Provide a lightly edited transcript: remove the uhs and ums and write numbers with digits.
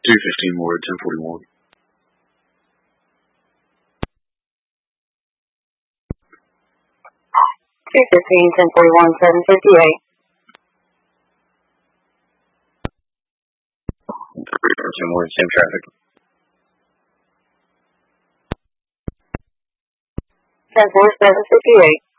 215 more at 1041. 215, 1041, 758. 10 more, same traffic. 1047, 58.